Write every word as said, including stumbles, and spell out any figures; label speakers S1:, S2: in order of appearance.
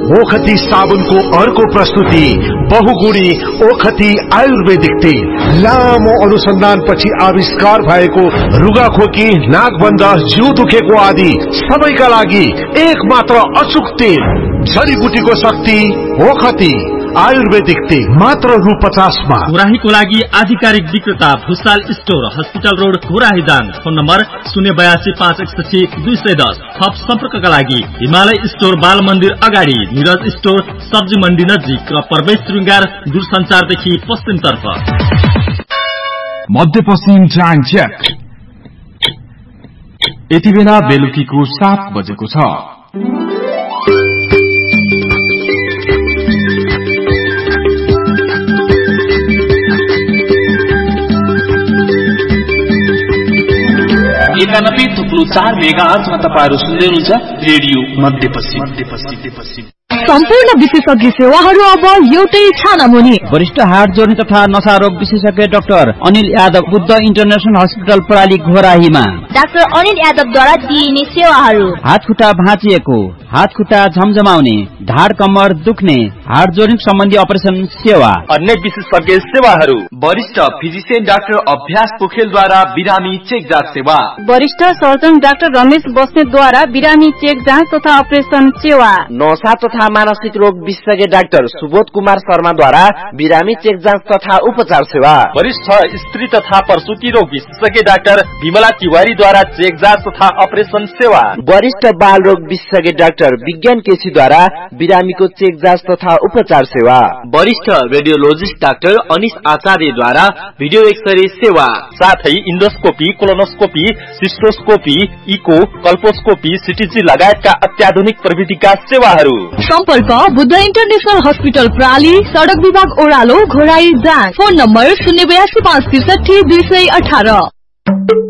S1: ओखती साबुनको अर्को प्रस्तुति बहुगुणी ओखती आयुर्वेदिक तेल। लामो अनुसन्धानपछि आविष्कार भएको रुगाखोकी, नाकबन्ध, जिउ दुखेको आदि सबैका लागि एक मात्र अचुक तेल। जडीबुटीको शक्ति ओखती आयुर्वेदिक तेल मात्र रु पचासमा।
S2: घोराहीको लागि आधिकारिक विक्रेता Bhusal store, hospital road, Ghorahi Dang. Phone number शून्य बयासी पाँच एकसठी दुई सय दस। थप सम्पर्कका लागि हिमालय स्टोर, बाल मन्दिर अगाडि, निरज स्टोर, सब्जी मण्डी नजिक र प्रवेश श्रृंगार दूरसञ्चारदेखि पश्चिम तर्फ।
S3: मध्यपश्चिम जाङ ज्याक। यति बेला बेलुकीको सात बजेको छ।
S4: एकानब्बे थुप्रो चार मेगा हर्जमा तपाईहरु सुन्दै हुनुहुन्छ रेडियो मध्यपश्चिम। मध्यपश्चिम
S5: सम्पूर्ण विशेषज्ञ सेवाहरू अब एउटै छानामुनि।
S6: वरिष्ठ हार्ट जोर्नी तथा नशा रोग विशेषज्ञ doctor Anil Yadav, Buddha international hospital प्रणाली घोराहीमा।
S5: डाक्टर अनिल यादवद्वारा दिइने सेवाहरू:
S6: हात खुट्टा भाँचिएको, हात खुट्टा झमझमाउने, ढाड कम्मर दुख्ने, हार्ट जोर्नी सम्बन्धी अपरेसन सेवा।
S4: अन्य विशेषज्ञ सेवाहरू: वरिष्ठ फिजिशियन डाक्टर अभ्यास पोखेलद्वारा बिरामी चेक जाँच सेवा।
S5: वरिष्ठ सर्जन डाक्टर रमेश बस्नेतद्वारा बिरामी चेक जाँच तथा अपरेसन सेवा।
S7: नशा तथा मानसिक रोग विशेषज्ञ डाक्टर सुबोध कुमार शर्माद्वारा बिरामी चेक जाँच तथा उपचार सेवा।
S4: वरिष्ठ स्त्री तथा प्रसूति रोग विशेषज्ञ डाक्टर विमला तिवारीद्वारा चेक जाँच तथा अपरेसन सेवा।
S7: वरिष्ठ बाल रोग विशेषज्ञ डाक्टर विज्ञान केसीद्वारा बिरामीको चेक जाँच तथा उपचार सेवा।
S4: वरिष्ठ रेडियोलोजिस्ट डाक्टर अनिश आचार्यद्वारा भिडियो एक्सरे सेवा। साथै इन्डोस्कोपी, कोलोनोस्कोपी, सिस्टोस्कोपी, इको, कल्पोस्कोपी, सिटीजी लगायतका अत्याधुनिक प्रविधिका सेवाहरू।
S5: सम्पर्क बुद्ध इन्टरनेशनल हस्पिटल प्राली, सडक विभाग ओह्रालो, घोराही जाङ। फोन नम्बर शून्य बयासी पाँच त्रिसठी दुई सय अठार।